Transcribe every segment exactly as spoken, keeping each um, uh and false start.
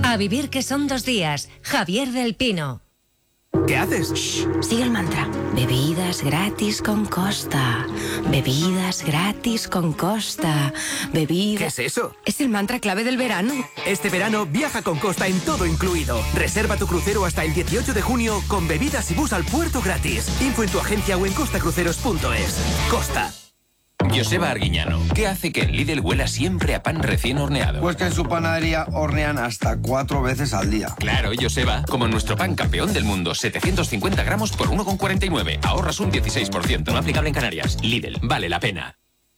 A vivir que son dos días. Javier del Pino. ¿Qué haces? Shh, sigue el mantra. Bebidas gratis con Costa. Bebidas gratis con Costa. Bebidas... ¿Qué es eso? Es el mantra clave del verano. Este verano viaja con Costa en todo incluido. Reserva tu crucero hasta el dieciocho de junio con bebidas y bus al puerto gratis. Info en tu agencia o en costacruceros punto es. Costa. Joseba Arguiñano, ¿qué hace que en Lidl huela siempre a pan recién horneado? Pues que en su panadería hornean hasta cuatro veces al día. Claro, Joseba, como nuestro pan campeón del mundo, setecientos cincuenta gramos por uno con cuarenta y nueve. Ahorras un dieciséis por ciento. No aplicable en Canarias. Lidl, vale la pena.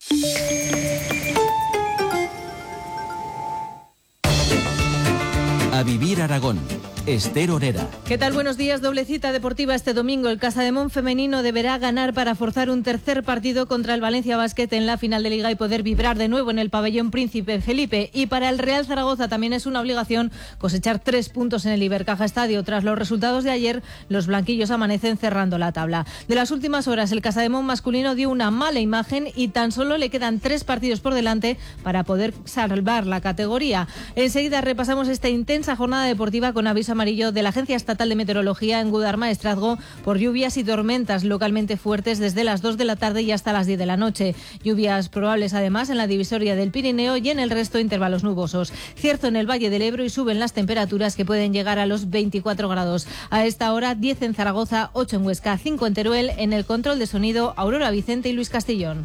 A vivir Aragón. Ester Orera. ¿Qué tal? Buenos días. Doble cita deportiva este domingo. El Casademont femenino deberá ganar para forzar un tercer partido contra el Valencia Basket en la final de Liga y poder vibrar de nuevo en el pabellón Príncipe Felipe. Y para el Real Zaragoza también es una obligación cosechar tres puntos en el Ibercaja Estadio. Tras los resultados de ayer, los blanquillos amanecen cerrando la tabla. De las últimas horas, el Casademont masculino dio una mala imagen y tan solo le quedan tres partidos por delante para poder salvar la categoría. Enseguida repasamos esta intensa jornada deportiva con aviso amarillo de la Agencia Estatal de Meteorología en Gudarmaestrazgo por lluvias y tormentas localmente fuertes desde las dos de la tarde y hasta las diez de la noche. Lluvias probables además en la divisoria del Pirineo y en el resto intervalos nubosos. Cierzo en el Valle del Ebro y suben las temperaturas que pueden llegar a los veinticuatro grados. A esta hora diez en Zaragoza, ocho en Huesca, cinco en Teruel. En el control de sonido, Aurora Vicente y Luis Castillón.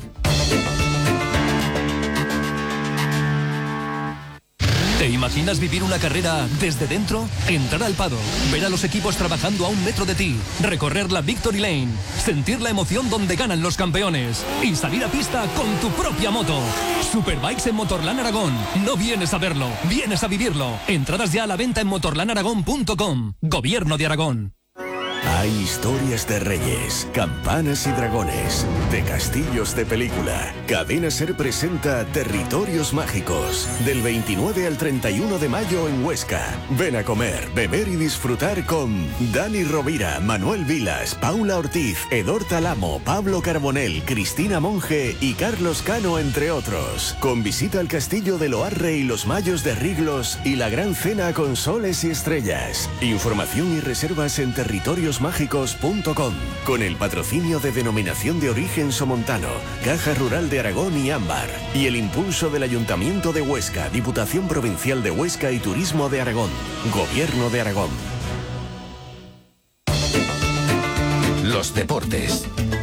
¿Te imaginas vivir una carrera desde dentro? Entrar al paddock, ver a los equipos trabajando a un metro de ti, recorrer la Victory Lane, sentir la emoción donde ganan los campeones y salir a pista con tu propia moto. Superbikes en Motorland Aragón. No vienes a verlo, vienes a vivirlo. Entradas ya a la venta en motorland aragón punto com. Gobierno de Aragón. Hay historias de reyes, campanas y dragones, de castillos de película. Cadena Ser presenta Territorios Mágicos, del veintinueve al treinta y uno de mayo en Huesca. Ven a comer, beber y disfrutar con Dani Rovira, Manuel Vilas, Paula Ortiz, Edor Talamo, Pablo Carbonell, Cristina Monge y Carlos Cano, entre otros. Con visita al castillo de Loarre y los Mayos de Riglos y la gran cena con soles y estrellas. Información y reservas en territorios mágicos punto com, con el patrocinio de Denominación de Origen Somontano, Caja Rural de Aragón y Ámbar, y el impulso del Ayuntamiento de Huesca, Diputación Provincial de Huesca y Turismo de Aragón, Gobierno de Aragón. Los deportes.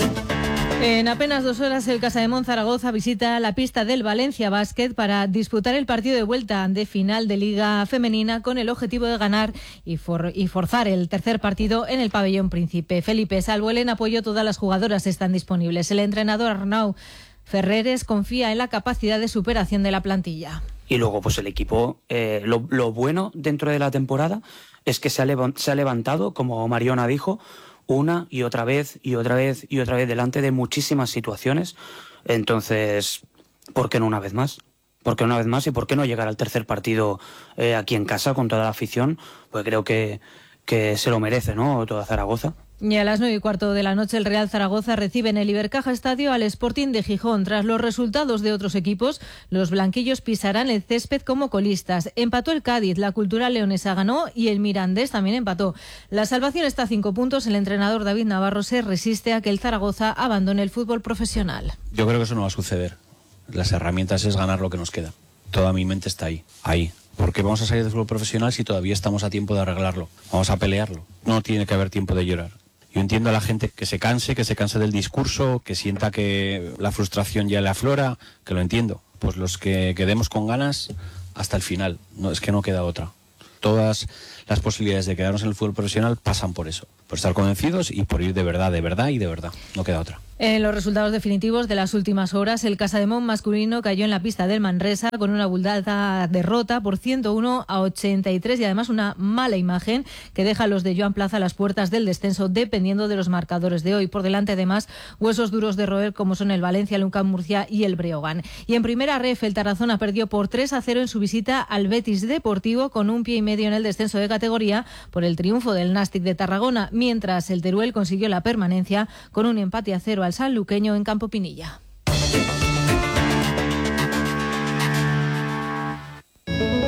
En apenas dos horas el Casademont Zaragoza visita la pista del Valencia Basket para disputar el partido de vuelta de final de Liga Femenina con el objetivo de ganar y, for- y forzar el tercer partido en el pabellón Príncipe Felipe. Salvo el en apoyo, todas las jugadoras están disponibles. El entrenador Arnau Ferreres confía en la capacidad de superación de la plantilla. Y luego pues el equipo, eh, lo, lo bueno dentro de la temporada es que se ha, levant- se ha levantado, como Mariona dijo, una y otra vez y otra vez y otra vez delante de muchísimas situaciones. Entonces, ¿por qué no una vez más? ¿Por qué una vez más? ¿Y por qué no llegar al tercer partido eh, aquí en casa con toda la afición? Pues creo que, que se lo merece, ¿no? Toda Zaragoza. Y a las nueve y cuarto de la noche el Real Zaragoza recibe en el Ibercaja Estadio al Sporting de Gijón. Tras los resultados de otros equipos, los blanquillos pisarán el césped como colistas. Empató el Cádiz, la Cultural Leonesa ganó y el Mirandés también empató. La salvación está a cinco puntos. El entrenador David Navarro se resiste a que el Zaragoza abandone el fútbol profesional. Yo creo que eso no va a suceder. Las herramientas es ganar lo que nos queda. Toda mi mente está ahí, ahí. ¿Por qué vamos a salir del fútbol profesional si todavía estamos a tiempo de arreglarlo? Vamos a pelearlo. No tiene que haber tiempo de llorar. Yo entiendo a la gente que se canse, que se canse del discurso, que sienta que la frustración ya le aflora, que lo entiendo. Pues los que quedemos con ganas hasta el final. No, es que no queda otra. Todas las posibilidades de quedarnos en el fútbol profesional pasan por eso. Por estar convencidos y por ir de verdad, de verdad y de verdad. No queda otra. En los resultados definitivos de las últimas horas, el Casademont masculino cayó en la pista del Manresa con una abultada derrota por ciento uno a ochenta y tres y además una mala imagen que deja a los de Joan Plaza a las puertas del descenso dependiendo de los marcadores de hoy. Por delante además huesos duros de roer como son el Valencia, el UCAM Murcia y el Breogán. Y en primera ref el Tarazona perdió por tres a cero en su visita al Betis Deportivo con un pie y medio en el descenso de categoría por el triunfo del Nàstic de Tarragona, mientras el Teruel consiguió la permanencia con un empate a cero al sanluqueño en Campo Pinilla. ¿Qué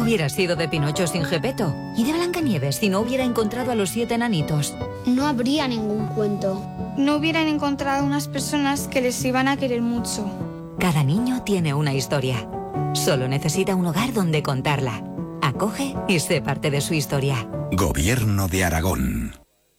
hubiera sido de Pinocho sin Gepetto? ¿Y de Blancanieves si no hubiera encontrado a los siete enanitos? No habría ningún cuento. No hubieran encontrado unas personas que les iban a querer mucho. Cada niño tiene una historia. Solo necesita un hogar donde contarla. Acoge y sé parte de su historia. Gobierno de Aragón.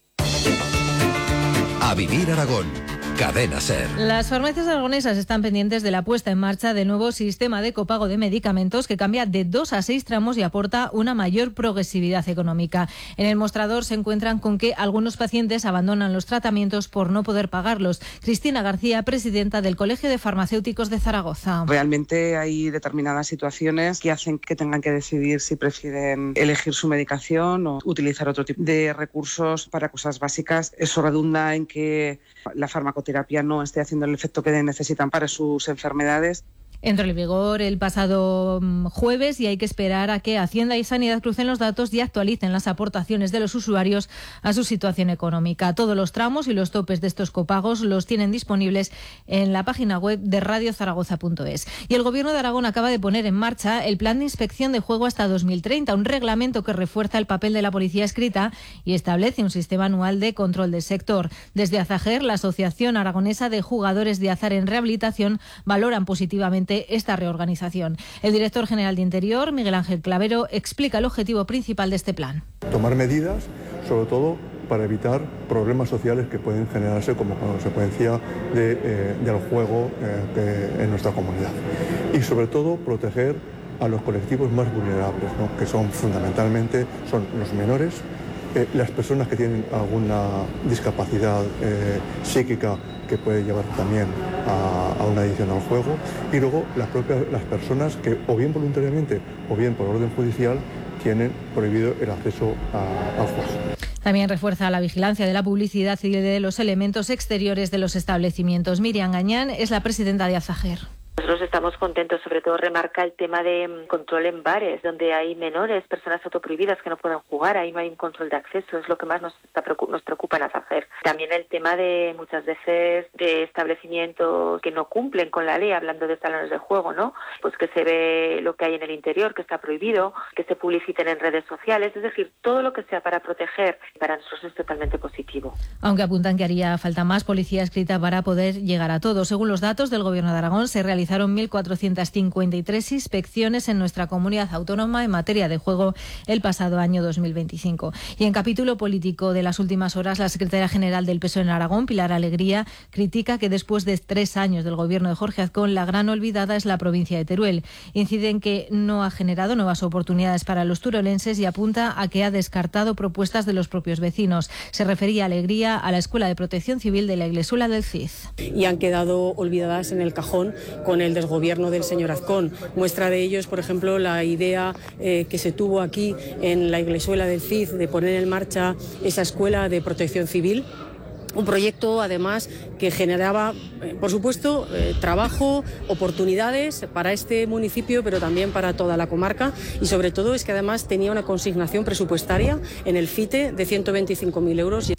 A vivir Aragón. Cadena Ser. Las farmacias aragonesas están pendientes de la puesta en marcha del nuevo sistema de copago de medicamentos que cambia de dos a seis tramos y aporta una mayor progresividad económica. En el mostrador se encuentran con que algunos pacientes abandonan los tratamientos por no poder pagarlos. Cristina García, presidenta del Colegio de Farmacéuticos de Zaragoza. Realmente hay determinadas situaciones que hacen que tengan que decidir si prefieren elegir su medicación o utilizar otro tipo de recursos para cosas básicas. Eso redunda en que la farmacoterapia no esté haciendo el efecto que necesitan para sus enfermedades. Entró en vigor el pasado jueves y hay que esperar a que Hacienda y Sanidad crucen los datos y actualicen las aportaciones de los usuarios a su situación económica. Todos los tramos y los topes de estos copagos los tienen disponibles en la página web de radio zaragoza punto es. Y el Gobierno de Aragón acaba de poner en marcha el Plan de Inspección de Juego hasta dos mil treinta, un reglamento que refuerza el papel de la policía escrita y establece un sistema anual de control del sector. Desde Azajer, la Asociación Aragonesa de Jugadores de Azar en Rehabilitación, valoran positivamente esta reorganización. El director general de Interior, Miguel Ángel Clavero, explica el objetivo principal de este plan. Tomar medidas, sobre todo para evitar problemas sociales que pueden generarse como consecuencia de, eh, del juego eh, de, en nuestra comunidad. Y sobre todo proteger a los colectivos más vulnerables, ¿no? Que son fundamentalmente son los menores, eh, las personas que tienen alguna discapacidad eh, psíquica que puede llevar también a, a una adicción al juego, y luego las propias las personas que o bien voluntariamente o bien por orden judicial tienen prohibido el acceso a, al juego. También refuerza la vigilancia de la publicidad y de los elementos exteriores de los establecimientos. Miriam Gañán es la presidenta de Azajer. Nosotros estamos contentos, sobre todo remarca el tema de control en bares, donde hay menores, personas autoprohibidas que no pueden jugar, ahí no hay un control de acceso, es lo que más nos, está, nos preocupa en hacer. También el tema de muchas veces de establecimientos que no cumplen con la ley, hablando de salones de juego, ¿no? Pues que se ve lo que hay en el interior, que está prohibido, que se publiciten en redes sociales, es decir, todo lo que sea para proteger, para nosotros es totalmente positivo. Aunque apuntan que haría falta más policía escrita para poder llegar a todo. Según los datos del Gobierno de Aragón, se realiza Realizaron mil cuatrocientas cincuenta y tres inspecciones en nuestra comunidad autónoma en materia de juego el pasado año dos mil veinticinco. Y en capítulo político de las últimas horas, la secretaria general del P S O E en Aragón, Pilar Alegría, critica que después de tres años del gobierno de Jorge Azcón, la gran olvidada es la provincia de Teruel. Incide en que no ha generado nuevas oportunidades para los turolenses y apunta a que ha descartado propuestas de los propios vecinos. Se refería Alegría a la Escuela de Protección Civil de la Iglesuela del Cid. Y han quedado olvidadas en el cajón con el desgobierno del señor Azcón. Muestra de ello es, por ejemplo, la idea eh, que se tuvo aquí en la Iglesuela del Cid de poner en marcha esa escuela de protección civil. Un proyecto, además, que generaba, eh, por supuesto, eh, trabajo, oportunidades para este municipio, pero también para toda la comarca. Y sobre todo es que además tenía una consignación presupuestaria en el FITE de ciento veinticinco mil euros.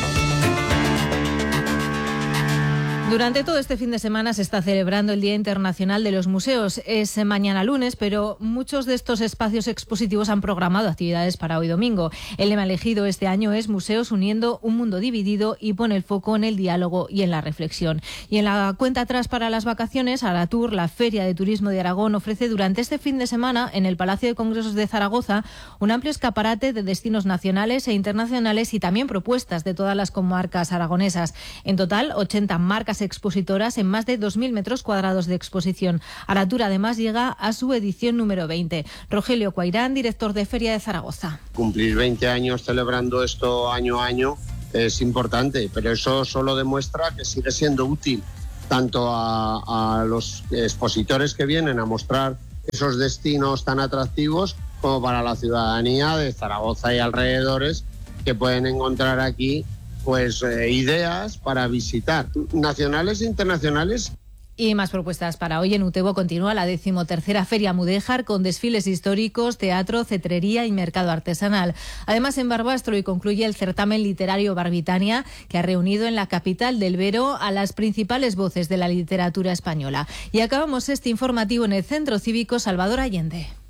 Durante todo este fin de semana se está celebrando el Día Internacional de los Museos. Es mañana lunes, pero muchos de estos espacios expositivos han programado actividades para hoy domingo. El lema elegido este año es Museos uniendo un mundo dividido y pone el foco en el diálogo y en la reflexión. Y en la cuenta atrás para las vacaciones, Aratur, la Feria de Turismo de Aragón, ofrece durante este fin de semana en el Palacio de Congresos de Zaragoza un amplio escaparate de destinos nacionales e internacionales y también propuestas de todas las comarcas aragonesas. En total, ochenta marcas expositoras en más de dos mil metros cuadrados de exposición. Aratur además llega a su edición número veinte. Rogelio Cuairán, director de Feria de Zaragoza. Cumplir veinte años celebrando esto año a año es importante, pero eso solo demuestra que sigue siendo útil tanto a, a los expositores que vienen a mostrar esos destinos tan atractivos como para la ciudadanía de Zaragoza y alrededores, que pueden encontrar aquí pues eh, ideas para visitar, nacionales e internacionales. Y más propuestas para hoy. En Utebo continúa la decimotercera Feria Mudéjar con desfiles históricos, teatro, cetrería y mercado artesanal. Además, en Barbastro y concluye el certamen literario Barbitania, que ha reunido en la capital del Vero a las principales voces de la literatura española. Y acabamos este informativo en el Centro Cívico Salvador Allende.